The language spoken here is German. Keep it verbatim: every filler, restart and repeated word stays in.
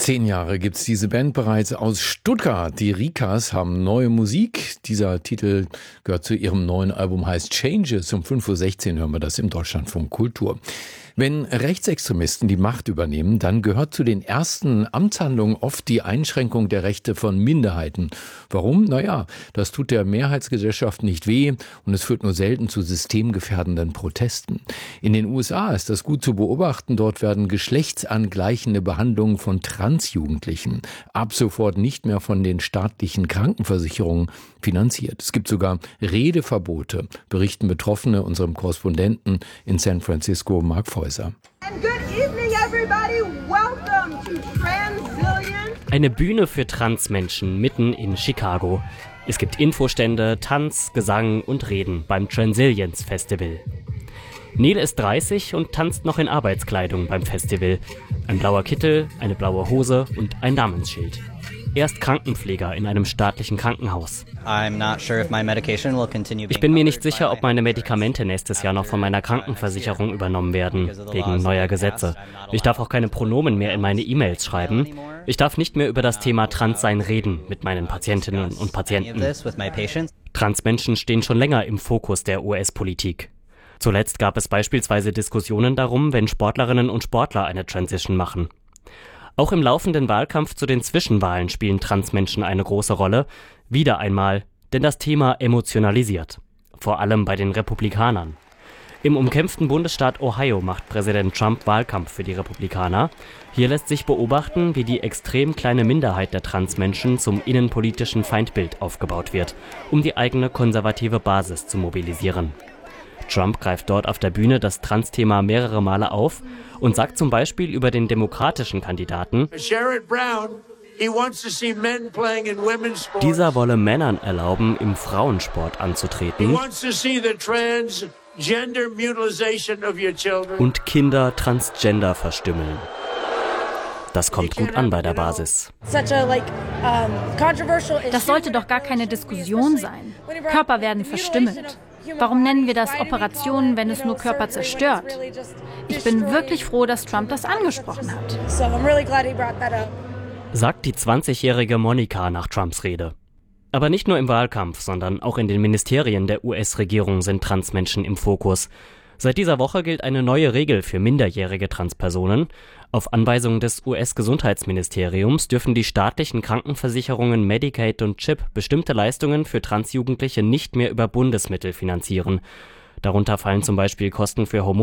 Zehn Jahre gibt's diese Band bereits aus Stuttgart. Die Rikas haben neue Musik. Dieser Titel gehört zu ihrem neuen Album, heißt Changes. Um fünf Uhr sechzehn hören wir das im Deutschlandfunk Kultur. Wenn Rechtsextremisten die Macht übernehmen, dann gehört zu den ersten Amtshandlungen oft die Einschränkung der Rechte von Minderheiten. Warum? Naja, das tut der Mehrheitsgesellschaft nicht weh und es führt nur selten zu systemgefährdenden Protesten. In den U S A ist das gut zu beobachten. Dort werden geschlechtsangleichende Behandlungen von Transjugendlichen ab sofort nicht mehr von den staatlichen Krankenversicherungen finanziert. Es gibt sogar Redeverbote, berichten Betroffene unserem Korrespondenten in San Francisco, Mark Feuser. Eine Bühne für Transmenschen mitten in Chicago. Es gibt Infostände, Tanz, Gesang und Reden beim Transilliance Festival. Neil ist dreißig und tanzt noch in Arbeitskleidung beim Festival. Ein blauer Kittel, eine blaue Hose und ein Namensschild. Er ist Krankenpfleger in einem staatlichen Krankenhaus. Ich bin mir nicht sicher, ob meine Medikamente nächstes Jahr noch von meiner Krankenversicherung übernommen werden, wegen neuer Gesetze. Ich darf auch keine Pronomen mehr in meine E-Mails schreiben. Ich darf nicht mehr über das Thema Transsein reden mit meinen Patientinnen und Patienten. Transmenschen stehen schon länger im Fokus der U S-Politik. Zuletzt gab es beispielsweise Diskussionen darum, wenn Sportlerinnen und Sportler eine Transition machen. Auch im laufenden Wahlkampf zu den Zwischenwahlen spielen Transmenschen eine große Rolle. Wieder einmal, denn das Thema emotionalisiert. Vor allem bei den Republikanern. Im umkämpften Bundesstaat Ohio macht Präsident Trump Wahlkampf für die Republikaner. Hier lässt sich beobachten, wie die extrem kleine Minderheit der Transmenschen zum innenpolitischen Feindbild aufgebaut wird, um die eigene konservative Basis zu mobilisieren. Trump greift dort auf der Bühne das Trans-Thema mehrere Male auf und sagt zum Beispiel über den demokratischen Kandidaten, dieser wolle Männern erlauben, im Frauensport anzutreten und Kinder transgender verstümmeln. Das kommt gut an bei der Basis. Das sollte doch gar keine Diskussion sein. Körper werden verstümmelt. Warum nennen wir das Operationen, wenn es nur Körper zerstört? Ich bin wirklich froh, dass Trump das angesprochen hat. Sagt die zwanzigjährige Monica nach Trumps Rede. Aber nicht nur im Wahlkampf, sondern auch in den Ministerien der U S-Regierung sind Transmenschen im Fokus. Seit dieser Woche gilt eine neue Regel für minderjährige Transpersonen. Auf Anweisung des U S-Gesundheitsministeriums dürfen die staatlichen Krankenversicherungen Medicaid und CHIP bestimmte Leistungen für Transjugendliche nicht mehr über Bundesmittel finanzieren. Darunter fallen zum Beispiel Kosten für Hormon